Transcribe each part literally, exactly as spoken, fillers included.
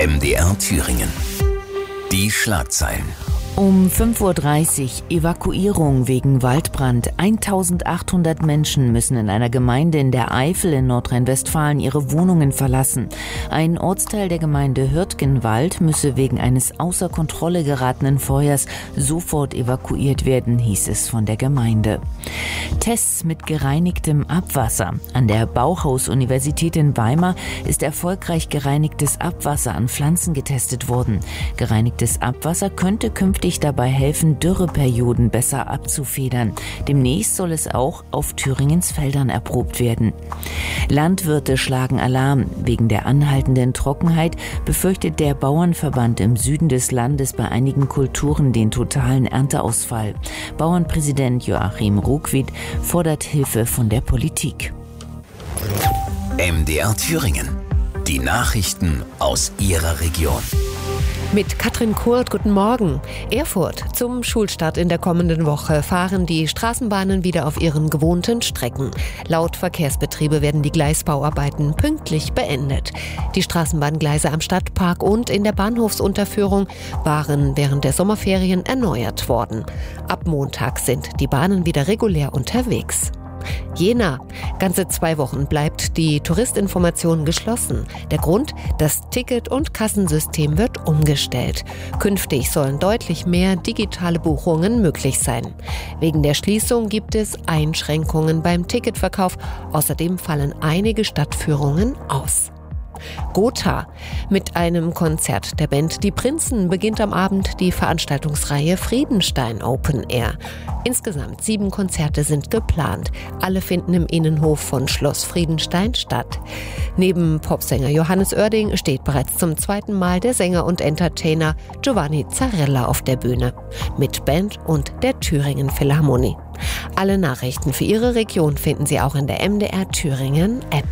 M D R Thüringen. Die Schlagzeilen. Um fünf Uhr dreißig Evakuierung wegen Waldbrand. eintausendachthundert Menschen müssen in einer Gemeinde in der Eifel in Nordrhein-Westfalen ihre Wohnungen verlassen. Ein Ortsteil der Gemeinde Hürtgenwald müsse wegen eines außer Kontrolle geratenen Feuers sofort evakuiert werden, hieß es von der Gemeinde. Tests mit gereinigtem Abwasser. An der Bauhaus-Universität in Weimar ist erfolgreich gereinigtes Abwasser an Pflanzen getestet worden. Gereinigtes Abwasser könnte künftig dabei helfen, Dürreperioden besser abzufedern. Demnächst soll es auch auf Thüringens Feldern erprobt werden. Landwirte schlagen Alarm. Wegen der anhaltenden Trockenheit befürchtet der Bauernverband im Süden des Landes bei einigen Kulturen den totalen Ernteausfall. Bauernpräsident Joachim Ruckwied fordert Hilfe von der Politik. M D R Thüringen. Die Nachrichten aus Ihrer Region. Mit Katrin Kurt, guten Morgen. Erfurt. Zum Schulstart in der kommenden Woche fahren die Straßenbahnen wieder auf ihren gewohnten Strecken. Laut Verkehrsbetriebe werden die Gleisbauarbeiten pünktlich beendet. Die Straßenbahngleise am Stadtpark und in der Bahnhofsunterführung waren während der Sommerferien erneuert worden. Ab Montag sind die Bahnen wieder regulär unterwegs. Jena. Ganze zwei Wochen bleibt die Touristinformation geschlossen. Der Grund? Das Ticket- und Kassensystem wird umgestellt. Künftig sollen deutlich mehr digitale Buchungen möglich sein. Wegen der Schließung gibt es Einschränkungen beim Ticketverkauf. Außerdem fallen einige Stadtführungen aus. Gotha. Mit einem Konzert der Band Die Prinzen beginnt am Abend die Veranstaltungsreihe Friedenstein Open Air. Insgesamt sieben Konzerte sind geplant. Alle finden im Innenhof von Schloss Friedenstein statt. Neben Popsänger Johannes Oerding steht bereits zum zweiten Mal der Sänger und Entertainer Giovanni Zarella auf der Bühne. Mit Band und der Thüringen Philharmonie. Alle Nachrichten für Ihre Region finden Sie auch in der M D R Thüringen App.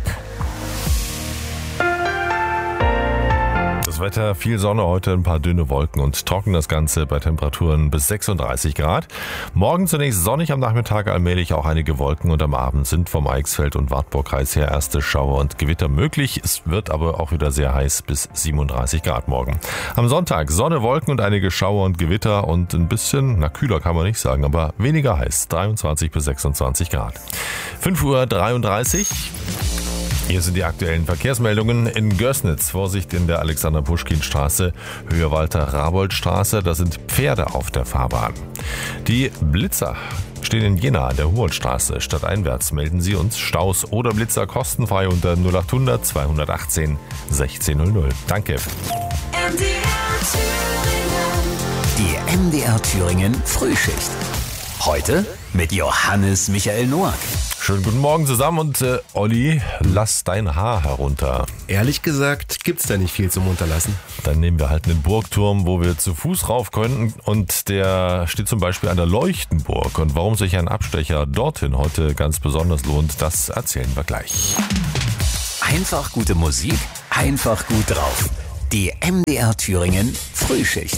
Das Wetter, viel Sonne heute, ein paar dünne Wolken und trocken das Ganze bei Temperaturen bis sechsunddreißig Grad. Morgen zunächst sonnig, am Nachmittag allmählich auch einige Wolken und am Abend sind vom Eichsfeld und Wartburgkreis her erste Schauer und Gewitter möglich. Es wird aber auch wieder sehr heiß bis siebenunddreißig Grad morgen. Am Sonntag Sonne, Wolken und einige Schauer und Gewitter und ein bisschen, na kühler kann man nicht sagen, aber weniger heiß, dreiundzwanzig bis sechsundzwanzig Grad. fünf Uhr dreiunddreißig. Hier sind die aktuellen Verkehrsmeldungen in Gößnitz. Vorsicht in der Alexander-Puschkin-Straße, Höhe Walter-Rabold-Straße. Da sind Pferde auf der Fahrbahn. Die Blitzer stehen in Jena an der Humboldtstraße. Stadteinwärts melden Sie uns Staus oder Blitzer kostenfrei unter null acht hundert zweihundertachtzehn sechzehn null null. Danke. Die M D R Thüringen Frühschicht. Heute mit Johannes Michael Noack. Schönen guten Morgen zusammen und äh, Olli, lass dein Haar herunter. Ehrlich gesagt gibt's da nicht viel zum Runterlassen. Dann nehmen wir halt einen Burgturm, wo wir zu Fuß rauf können und der steht zum Beispiel an der Leuchtenburg. Und warum sich ein Abstecher dorthin heute ganz besonders lohnt, das erzählen wir gleich. Einfach gute Musik, einfach gut drauf. Die M D R Thüringen Frühschicht.